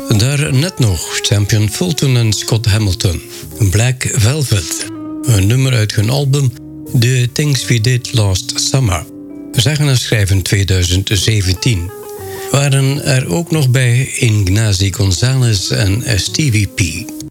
Daar net nog Champion Fulton en Scott Hamilton. Black Velvet, een nummer uit hun album The Things We Did Last Summer. Zeggen en schrijven 2017. Waren er ook nog bij Ignacy Gonzalez en Stevie P.